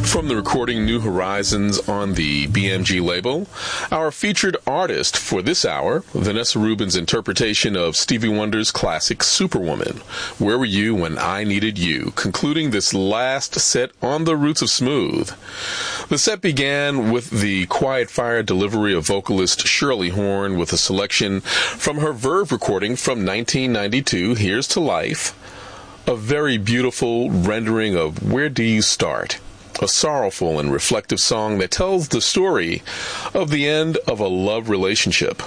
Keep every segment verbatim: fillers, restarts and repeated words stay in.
From the recording New Horizons on the B M G label, our featured artist for this hour, Vanessa Rubin's interpretation of Stevie Wonder's classic Superwoman, Where Were You When I Needed You, concluding this last set on the Roots of Smooth. The set began with the quiet fire delivery of vocalist Shirley Horn with a selection from her Verve recording from nineteen ninety-two, Here's to Life, a very beautiful rendering of Where Do You Start? A sorrowful and reflective song that tells the story of the end of a love relationship.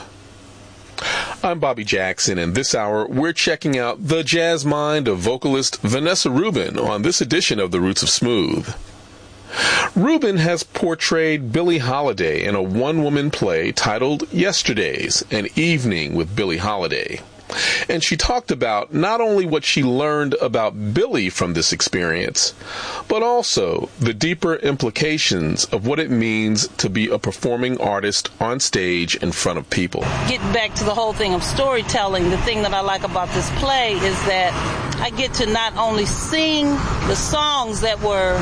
I'm Bobby Jackson, and this hour we're checking out the jazz mind of vocalist Vanessa Rubin on this edition of The Roots of Smooth. Rubin has portrayed Billie Holiday in a one-woman play titled Yesterdays, An Evening with Billie Holiday. And she talked about not only what she learned about Billie from this experience, but also the deeper implications of what it means to be a performing artist on stage in front of people. Getting back to the whole thing of storytelling, the thing that I like about this play is that I get to not only sing the songs that were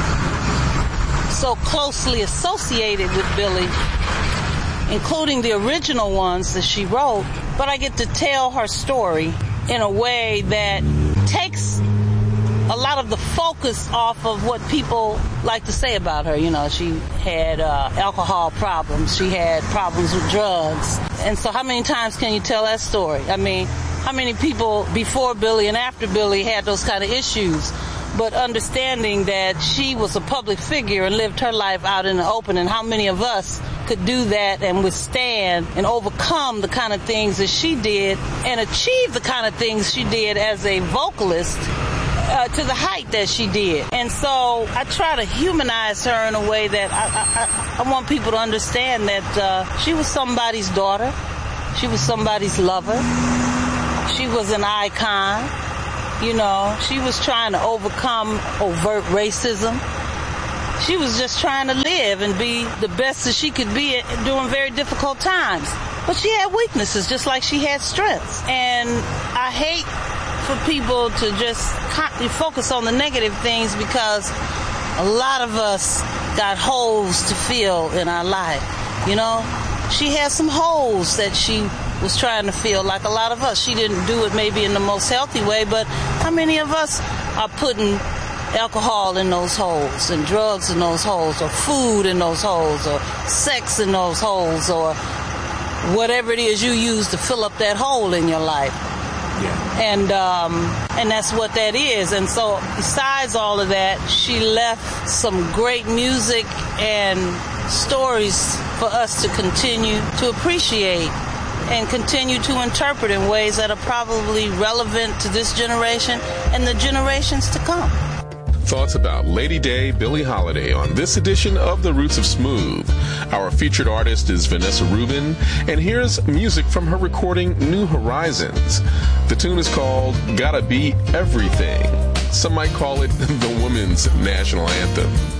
so closely associated with Billie, including the original ones that she wrote, but I get to tell her story in a way that takes a lot of the focus off of what people like to say about her. You know, she had uh, alcohol problems. She had problems with drugs. And so how many times can you tell that story? I mean, how many people before Billie and after Billie had those kind of issues? But understanding that she was a public figure and lived her life out in the open, and how many of us could do that and withstand and overcome the kind of things that she did and achieve the kind of things she did as a vocalist uh, to the height that she did. And so I try to humanize her in a way that I, I, I want people to understand that uh, she was somebody's daughter. She was somebody's lover. She was an icon. You know, she was trying to overcome overt racism. She was just trying to live and be the best that she could be during very difficult times. But she had weaknesses just like she had strengths. And I hate for people to just focus on the negative things, because a lot of us got holes to fill in our life. You know, she had some holes that she was trying to feel, like a lot of us. She didn't do it maybe in the most healthy way, but how many of us are putting alcohol in those holes, and drugs in those holes, or food in those holes, or sex in those holes, or whatever it is you use to fill up that hole in your life? Yeah. And um, and that's what that is. And so besides all of that, she left some great music and stories for us to continue to appreciate and continue to interpret in ways that are probably relevant to this generation and the generations to come. Thoughts about Lady Day, Billie Holiday on this edition of The Roots of Smooth. Our featured artist is Vanessa Rubin, and here's music from her recording New Horizons. The tune is called Gotta Be Everything. Some might call it the women's national anthem.